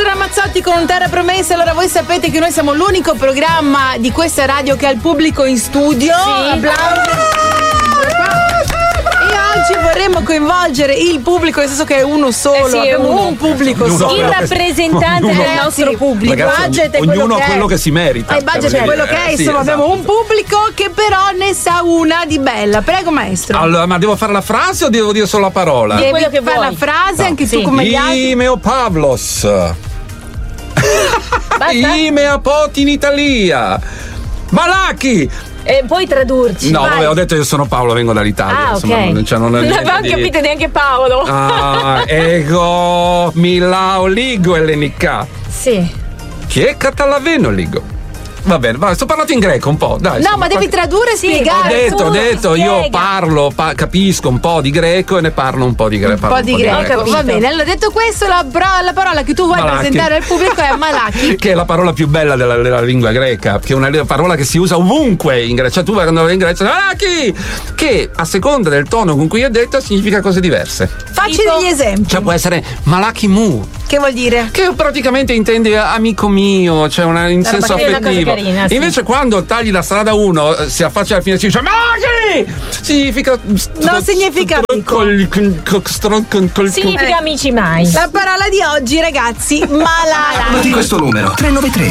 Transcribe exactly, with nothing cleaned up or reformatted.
Mastro Ramazzotti con Terra Promessa. Allora, voi sapete che noi siamo l'unico programma di questa radio che ha il pubblico in studio. Sì. Applausi. Oggi vorremmo coinvolgere il pubblico, nel senso che è uno solo, Eh sì, è abbiamo uno. un pubblico Ognuno solo. Il rappresentante Ognuno. del nostro Sì, pubblico. Il budget è ognuno quello che quello è. che si merita. Eh, Il budget è quello che è, Eh, sì, insomma, esatto. abbiamo un pubblico che però ne sa una di bella. Prego, maestro. Allora, ma devo fare la frase o devo dire solo la parola? Devi quello che fare vuoi. la frase, No. anche tu Sì. come gli altri. Imeo Pavlos. Basta? Imea poti in Italia. Malachi. E puoi tradurci. No, vai. vabbè, ho detto io sono Paolo, vengo dall'Italia. Ah, insomma, ok. non, cioè, non, Non niente avevamo di- capito neanche Paolo. Ah, ego Milao Ligo Ellenica. Sì. Chi è Catalaveno Ligo? Va bene, va, sto parlando in greco un po', dai. No, insomma, ma devi qualche- tradurre e Sì, Ho spiegare. detto, ho tu, detto, io spiega. parlo, pa- capisco un po' di greco e ne parlo un po' di greco. Un po' di greco, greco. va bene. Allora, detto questo, la, pro- la parola che tu vuoi Malachi. presentare al pubblico è Malachi. Che è la parola più bella della, della lingua greca, che è una parola che si usa ovunque in Grecia. Cioè, tu vai quando vai in Grecia, Malachi! Che a seconda del tono con cui è detta significa cose diverse. Facci Tipo? degli esempi. Cioè può essere Malachi Mu, Che vuol dire? che praticamente intende amico mio, cioè una, in senso sì, è una cosa affettivo. carina, sì. Invece quando tagli la strada uno, eh, si affaccia alla fine e si dice Malachi! Significa Non significa amico. col, col, col, col, col, col, Significa amici mai. La parola di oggi, ragazzi, Malachi. Di questo numero tre nove tre